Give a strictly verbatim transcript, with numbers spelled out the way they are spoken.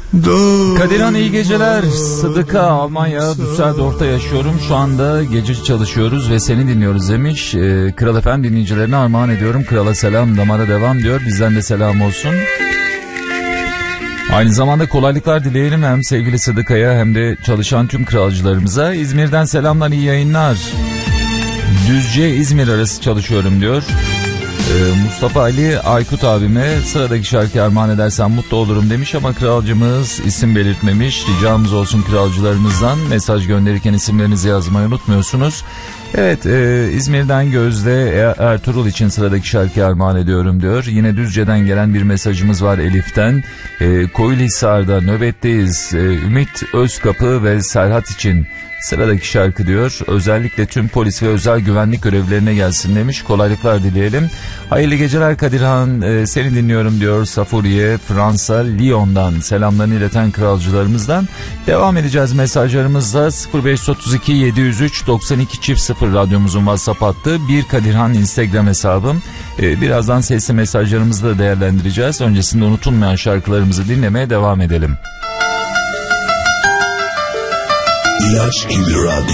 Kadirhan iyi geceler. Sıdıka, Almanya, Düsseldorf'ta yaşıyorum. Şu anda gece çalışıyoruz ve seni dinliyoruz demiş. Ee, Kral F M dinleyicilerine armağan ediyorum. Krala selam, damara devam diyor. Bizden de selam olsun. Aynı zamanda kolaylıklar dileyelim hem sevgili Sıdıka'ya hem de çalışan tüm kralcılarımıza. İzmir'den selamlar, iyi yayınlar. Düzce İzmir arası çalışıyorum diyor. Ee, Mustafa Ali Aykut abime sıradaki şarkı armağan edersen mutlu olurum demiş ama kralcımız isim belirtmemiş. Ricamız olsun kralcılarımızdan, mesaj gönderirken isimlerinizi yazmayı unutmuyorsunuz. Evet, e, İzmir'den Gözde Ertuğrul için sıradaki şarkı armağan ediyorum diyor. Yine Düzce'den gelen bir mesajımız var Elif'ten. E, Koyulhisar'da nöbetteyiz. E, Ümit Özkapı ve Serhat için sıradaki şarkı diyor. Özellikle tüm polis ve özel güvenlik görevlilerine gelsin demiş. Kolaylıklar dileyelim. Hayırlı geceler Kadirhan, ee, seni dinliyorum diyor Safuriye, Fransa, Lyon'dan selamlarını ileten kralcılarımızdan. Devam edeceğiz mesajlarımızda. Sıfır beş otuz iki yedi yüz üç doksan iki çift sıfır radyomuzun WhatsApp hattı. Bir Kadirhan Instagram hesabım. Ee, birazdan sesli mesajlarımızı da değerlendireceğiz. Öncesinde unutulmayan şarkılarımızı dinlemeye devam edelim. İlaç gibi radyo.